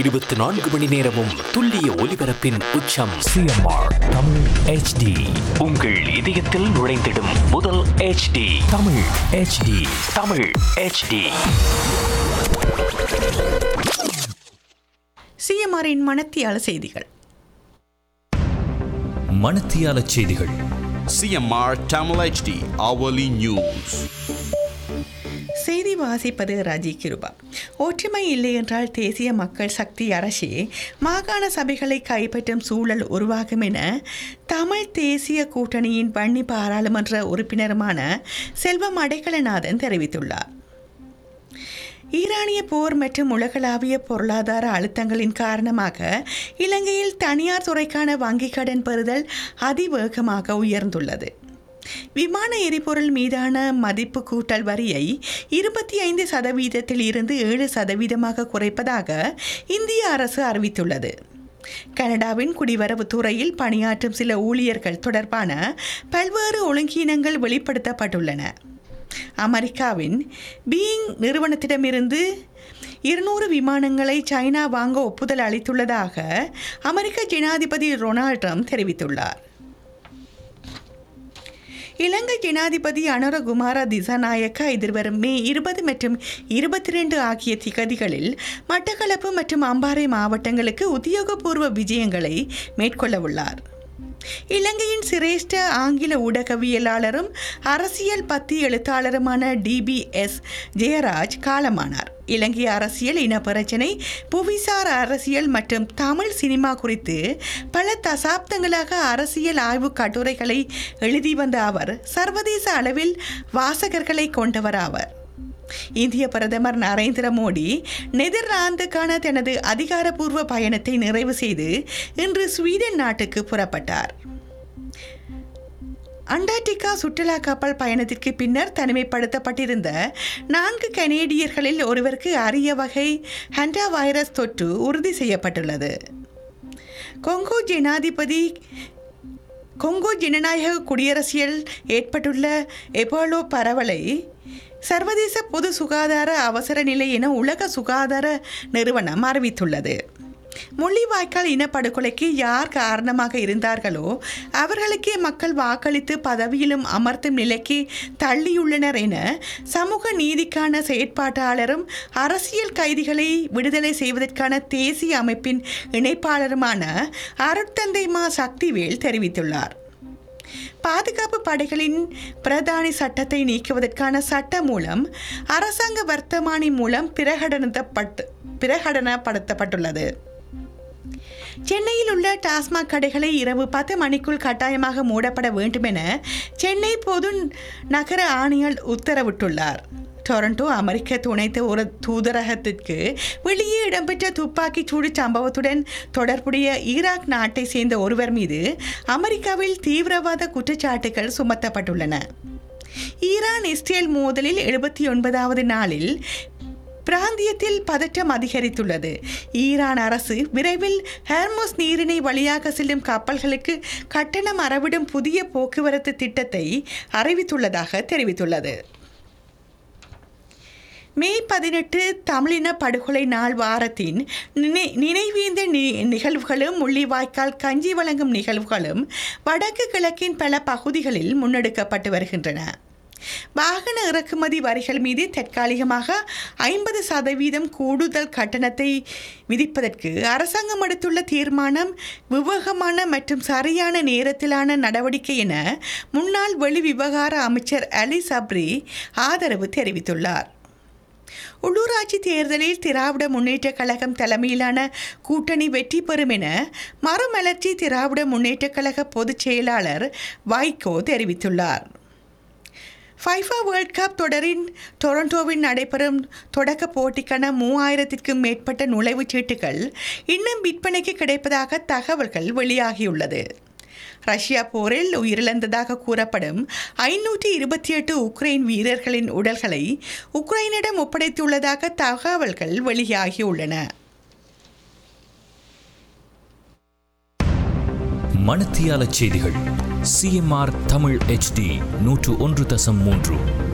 24 மணி நேரமும் துல்லிய ஒலிபரப்பின் உச்சம். CMR Tamil HD. உங்கள் இதயத்தில் நுழைந்திடும் முதல் HD. Tamil HD. Tamil HD. சிஎம்ஆரின் மணத்தியால செய்திகள். மணத்தியால செய்திகள். CMR Tamil HD hourly news. செய்தி வாசிப்பது ராஜி கிருபா. ஒற்றுமை இல்லை என்றால் தேசிய மக்கள் சக்தி அரசே மாகாண சபைகளை கைப்பற்றும் சூழல் உருவாகும் என தமிழ் தேசிய கூட்டணியின் வன்னி பாராளுமன்ற உறுப்பினருமான செல்வம் அடைக்கலநாதன் தெரிவித்துள்ளார். ஈரானிய போர் மற்றும் உலகளாவிய பொருளாதார அழுத்தங்களின் காரணமாக இலங்கையில் தனியார் துறைக்கான வங்கிக் கடன் பெறுதல் அதிவேகமாக உயர்ந்துள்ளது. விமான எரிபொருள் மீதான மதிப்பு கூட்டல் வரியை 25% இருந்து 7% குறைப்பதாக இந்திய அரசு அறிவித்துள்ளது. கனடாவின் குடிவரவு துறையில் பணியாற்றும் சில ஊழியர்கள் தொடர்பான பல்வேறு ஒழுங்கீனங்கள் வெளிப்படுத்தப்பட்டுள்ளன. அமெரிக்காவின் பீயிங் நிறுவனத்திடமிருந்து 200 விமானங்களை சைனா வாங்க ஒப்புதல் அளித்துள்ளதாக அமெரிக்க ஜனாதிபதி டொனால்ட் ட்ரம்ப் தெரிவித்துள்ளார். இலங்கை ஜனாதிபதி அனுரகுமார திசாநாயக்க எதிர்வரும் மே 20 மற்றும் 22 ஆகிய திகதிகளில் மட்டக்களப்பு மற்றும் அம்பாறை மாவட்டங்களுக்கு உத்தியோகபூர்வ விஜயங்களை மேற்கொள்ளவுள்ளார். இலங்கையின் சிரேஷ்ட ஆங்கில ஊடகவியலாளரும் அரசியல் பத்தி எழுத்தாளருமான DBS ஜெயராஜ் காலமானார். இலங்கை அரசியல், இனப்பிரச்சினை, புவிசார் அரசியல் மற்றும் தமிழ் சினிமா குறித்து பல தசாப்தங்களாக அரசியல் ஆய்வு கட்டுரைகளை எழுதி வந்த அவர் சர்வதேச அளவில் வாசகர்களை கொண்டவர் ஆவார். இந்திய பிரதமர் நரேந்திர மோடி நெதர்லாந்துக்கான தனது அதிகாரப்பூர்வ பயணத்தை நிறைவு செய்து இன்று ஸ்வீடன் நாட்டுக்கு புறப்பட்டார். அண்டார்டிகா சுற்றுலா கப்பல் பயணத்திற்கு பின்னர் தனிமைப்படுத்தப்பட்டிருந்த 4 கனேடியர்களில் ஒருவருக்கு அரிய வகை ஹண்டா வைரஸ் தொற்று உறுதி செய்யப்பட்டுள்ளது. கொங்கோ ஜனநாயக குடியரசில் ஏற்பட்டுள்ள எபோலா பரவலை சர்வதேச பொது சுகாதார அவசர நிலை என உலக சுகாதார நிறுவனம் அறிவித்துள்ளது. முள்ளிவாய்க்கால் இனப்படுகொலைக்கு யார் காரணமாக இருந்தார்களோ அவர்களுக்கே மக்கள் வாக்களித்து பதவியிலும் அமர்த்தும் நிலைக்கு தள்ளியுள்ளனர் என சமூக நீதிக்கான செயற்பாட்டாளரும் அரசியல் கைதிகளை விடுதலை செய்வதற்கான தேசிய அமைப்பின் இணைப்பாளருமான அருட்தந்தை மா சக்திவேல் தெரிவித்துள்ளார். பாதுகாப்பு படைகளின் பிரதானி சட்டத்தை நீக்குவதற்கான சட்ட மூலம் அரசாங்க வர்த்தமானி மூலம் பிரகடனப்படுத்தப்பட்டுள்ளது. சென்னையில் உள்ள டாஸ்மாக் கடைகளை இரவு 10 மணிக்குள் கட்டாயமாக மூடப்பட வேண்டும் என சென்னை பொது நகர ஆணையர் உத்தரவிட்டுள்ளார். டொரண்டோ அமெரிக்க துணை தூதரகத்திற்கு வெளியே இடம்பெற்ற துப்பாக்கிச் சூடு சம்பவத்துடன் தொடர்புடைய ஈராக் நாட்டை சேர்ந்த ஒருவர் மீது அமெரிக்காவில் தீவிரவாத குற்றச்சாட்டுகள் சுமத்தப்பட்டுள்ளன. ஈரான் இஸ்ரேல் மோதலில் 79வது நாளில் பிராந்தியத்தில் பதற்றம் அதிகரித்துள்ளது. ஈரான் அரசு விரைவில் ஹார்முஸ் நீரிணை வழியாக செல்லும் கப்பல்களுக்கு கட்டணம் அறவிடும் புதிய போக்குவரத்து திட்டத்தை அறிவித்துள்ளதாக தெரிவித்துள்ளது. மே 18 தமிழின படுகொலை நாள் வாரத்தின் நினைவேந்த நிகழ்வுகளும் முள்ளிவாய்க்கால் கஞ்சி வழங்கும் நிகழ்வுகளும் வடக்கு கிழக்கின் பல பகுதிகளில் முன்னெடுக்கப்பட்டு வருகின்றன. வாகன இறக்குமதி வரிகள் மீது தற்காலிகமாக 50% கூடுதல் கட்டணத்தை விதிப்பதற்கு அரசாங்கம் எடுத்துள்ள தீர்மானம் விவேகமான மற்றும் சரியான நேரத்திலான நடவடிக்கை என முன்னாள் வெளி விவகார அமைச்சர் அலி சப்ரி ஆதரவு தெரிவித்துள்ளார். உள்ளூராட்சி தேர்தலில் திராவிட முன்னேற்றக் கழகம் தலைமையிலான கூட்டணி வெற்றி பெறும் என மறுமலர்ச்சி திராவிட முன்னேற்றக் கழக பொதுச் செயலாளர் வைகோ தெரிவித்துள்ளார். ஃபைஃபா வேர்ல்ட் கப் தொடரின் டொரண்டோவில் நடைபெறும் தொடக்க போட்டிக்கான 3000க்கும் மேற்பட்ட நுழைவுச் சீட்டுகள் இன்னும் விற்பனைக்கு கிடைப்பதாக தகவல்கள் வெளியாகியுள்ளது. ரஷ்யா போரில் உயிரிழந்ததாக கூறப்படும் 528 உக்ரைன் வீரர்களின் உடல்களை உக்ரைனிடம் ஒப்படைத்துள்ளதாக தகவல்கள் வெளியாகியுள்ளன. மணத்தியால செய்திகள். CMR Tamil HD 101.3